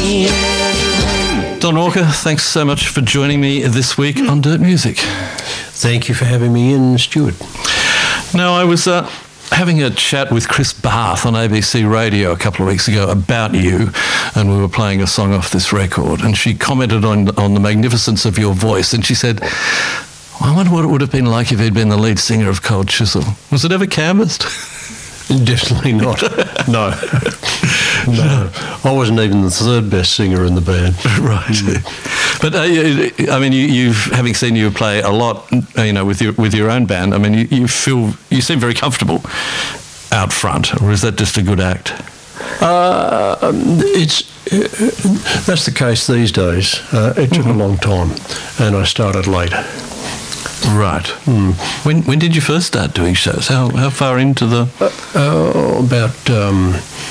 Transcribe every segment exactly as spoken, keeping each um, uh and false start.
Don Walker, thanks so much for joining me this week on Dirt Music. Thank you for having me in, Stuart. Now, I was uh, having a chat with Chris Barth on A B C Radio a couple of weeks ago about you, and we were playing a song off this record, and she commented on, on the magnificence of your voice, and she said, I wonder what it would have been like if he'd been the lead singer of Cold Chisel. Was it ever canvassed? Definitely not. No. No. I wasn't even the third best singer in the band. Right. Mm. But, uh, I mean, you, you've, having seen you play a lot, you know, with your, with your own band, I mean, you, you feel, you seem very comfortable out front, or is that just a good act? Uh, it's uh, that's the case these days. Uh, it took mm-hmm. a long time, and I started late. Right. Mm. When when did you first start doing shows? How how far into the? Uh, uh, about um,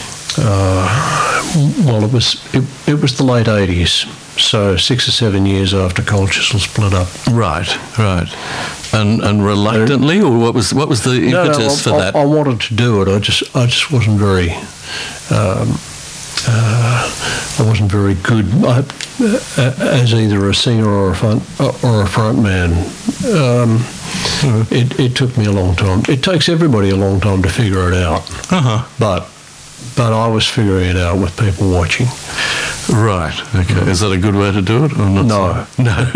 uh, well, it was it, it was the late eighties, so six or seven years after Cold Chisel split up. Right, right. And and reluctantly, or what was what was the impetus no, no, I, for that? I, I wanted to do it. I just I just wasn't very. Um, Uh, I wasn't very good I, uh, as either a singer or a front or a front man. Um, mm. it, it took me a long time. It takes everybody a long time to figure it out. Uh-huh. But but I was figuring it out with people watching. Right. Okay. Mm. Is that a good way to do it? Or not? No. So? No.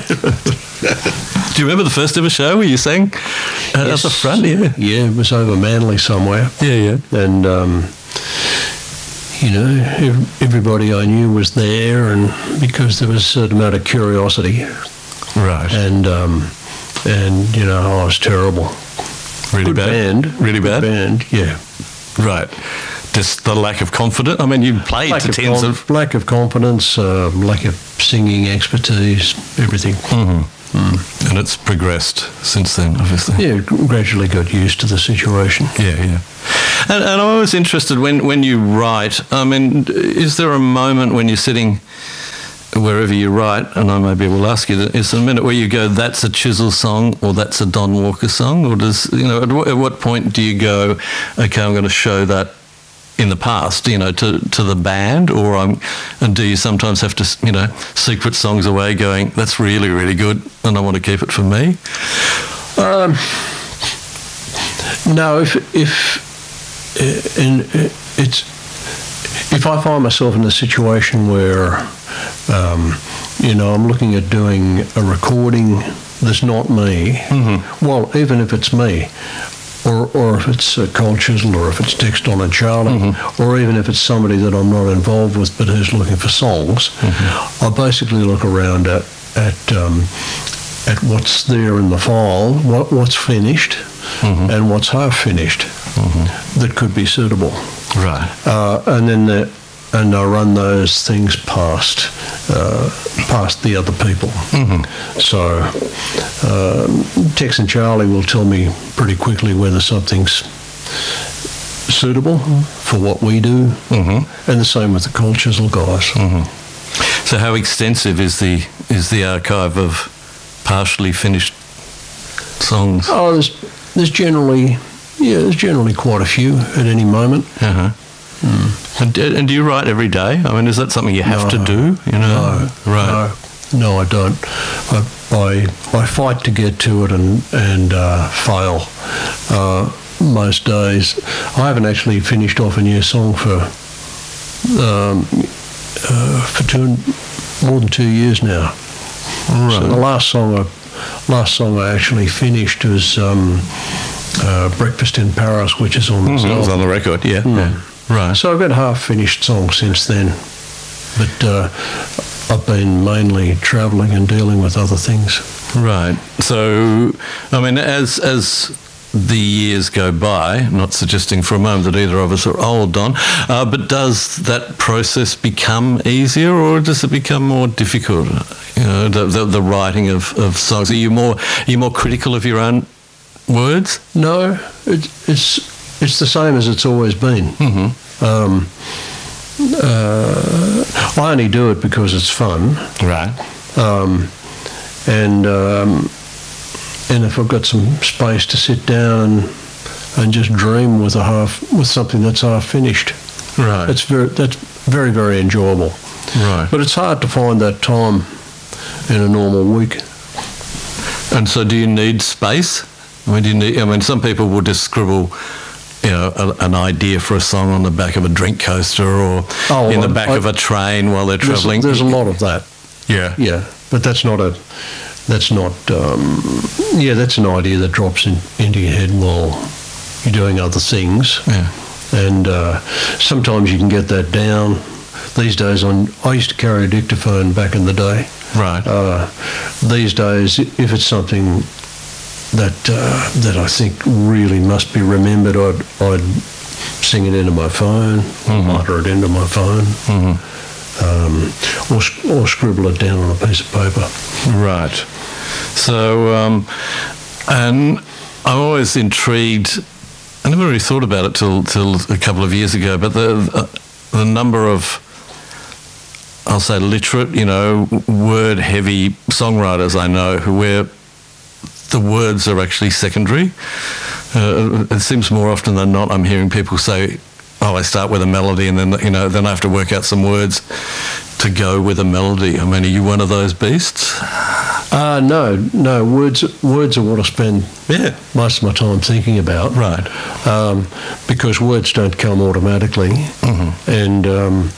Do you remember the first ever show where you sang uh, yes. at the front? Yeah. Yeah. It was over Manly somewhere. Yeah. Yeah. And. Um, You know, everybody I knew was there, and because there was a certain amount of curiosity, right? And um, and you know, I was terrible. Really Good bad. Band, really bad. Good band, yeah. Right. Just the lack of confidence. I mean, you played lack to of tens con- of lack of confidence, uh, lack of singing expertise, everything. Mm-hmm. Mm. And it's progressed since then, obviously. Yeah, gradually got used to the situation. Yeah, yeah. And, and I was interested when, when you write, I mean, is there a moment when you're sitting wherever you write, and I maybe will ask you, is there a minute where you go, that's a Chisel song or that's a Don Walker song? Or does, you know, at, w- at what point do you go, okay, I'm going to show that in the past, you know, to, to the band, or um, and do you sometimes have to, you know, secret songs away going, that's really, really good and I want to keep it for me? Um, no, if, if uh, and it's, if I find myself in a situation where, um, you know, I'm looking at doing a recording that's not me, mm-hmm. well, even if it's me, Or, or if it's uh, Cold Chisel, or if it's Tex, Don and Charlie, mm-hmm. or even if it's somebody that I'm not involved with but who's looking for songs, mm-hmm. I basically look around at at um, at what's there in the file, what what's finished, mm-hmm. and what's half finished mm-hmm. that could be suitable. Right. Uh, and then the, and I run those things past uh, past the other people. Mm-hmm. So uh, Tex and Charlie will tell me pretty quickly whether something's suitable for what we do, mm-hmm. and the same with the Cold Chisel guys. Mm-hmm. So how extensive is the is the archive of partially finished songs? Oh, there's there's generally yeah there's generally quite a few at any moment. Uh-huh. Mm. And, and do you write every day? I mean, is that something you have no, to do? You know, no, right? No, no, I don't. I, I I fight to get to it and and uh, fail uh, most days. I haven't actually finished off a new song for um, uh, for two more than two years now. Right. So the last song I last song I actually finished was um, uh, "Breakfast in Paris," which is on mm-hmm. the It was on the record. Yeah. Mm. Yeah. Right. So I've got half-finished songs since then, but uh, I've been mainly travelling and dealing with other things. Right. So, I mean, as as the years go by, not suggesting for a moment that either of us are old, Don, uh, but does that process become easier, or does it become more difficult? You know, the the, the writing of, of songs. Are you more are you more critical of your own words? No, it, it's. It's the same as it's always been. Mm-hmm. Um, uh, I only do it because it's fun. Right. Um, and um, and if I've got some space to sit down and, and just dream with a half with something that's half finished, right? That's very that's very very enjoyable. Right. But it's hard to find that time in a normal week. And so, do you need space? I mean, do you need? I mean, some people will just scribble, you know, a, an idea for a song on the back of a drink coaster or Oh, in the I- back I- of a train while they're There's, travelling. there's a lot of that. Yeah. Yeah, but that's not a. That's not. Um, yeah, that's an idea that drops in, into your head while you're doing other things. Yeah. And uh, sometimes you can get that down. These days, on I used to carry a dictaphone back in the day. Right. Uh, these days, if it's something that uh, that I think really must be remembered, I'd, I'd sing it into my phone, Mm-hmm. mutter it into my phone, Mm-hmm. um, or, sc- or scribble it down on a piece of paper. Right. So, um, and I'm always intrigued. I never really thought about it till till a couple of years ago, but the the number of, I'll say, literate, you know, word-heavy songwriters I know who where the words are actually secondary. Uh, it seems more often than not I'm hearing people say, "Oh, I start with a melody, and then you know, then I have to work out some words to go with a melody." I mean, are you one of those beasts? Uh, no, no, words words are what I spend Yeah. most of my time thinking about. Right. Um, because words don't come automatically. Mm-hmm. And um,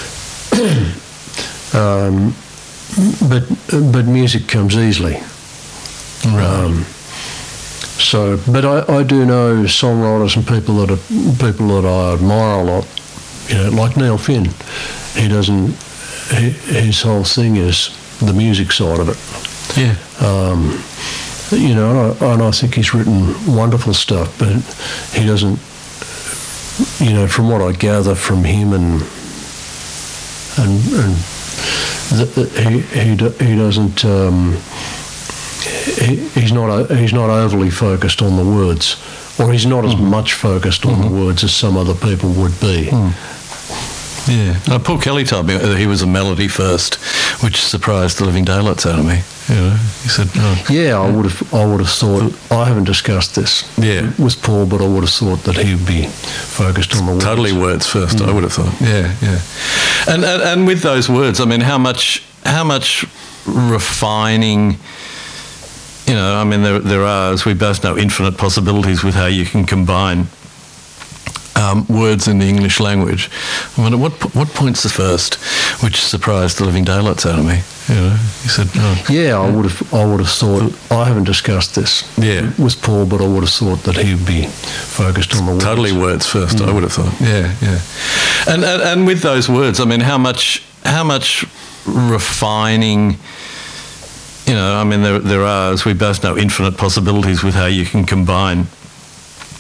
um, but but music comes easily. Right. Um, so, but I, I do know songwriters and people that are people that I admire a lot. You know, like Neil Finn. He doesn't. He, his whole thing is the music side of it. Yeah. Um, you know, and I, and I think he's written wonderful stuff, but he doesn't. You know, from what I gather from him and and and th- th- he he do- he doesn't. Um, he, he's not o- he's not overly focused on the words, or he's not as much focused on the words as some other people would be. Yeah. Uh, Paul Kelly told me that he was a melody first, which surprised the living daylights out of me. You know, he said, oh. Yeah, I would have I would have thought. I haven't discussed this Yeah. with Paul, but I would have thought that he would be focused on the words. Totally words first, I would have thought. Yeah, yeah. And, and and with those words, I mean, how much how much refining, you know, I mean, there there are, as we both know, infinite possibilities with how you can combine um, words in the English language. I wonder what what point's the first, which surprised the living daylights out of me. You know, he said, oh. Yeah, I would have I would have thought. I haven't discussed this Yeah. with Paul, but I would have thought that he would be focused on the words. Totally words first, I would have thought. Yeah, yeah. And, and and with those words, I mean, how much how much refining, you know, I mean, there there are, as we both know, infinite possibilities with how you can combine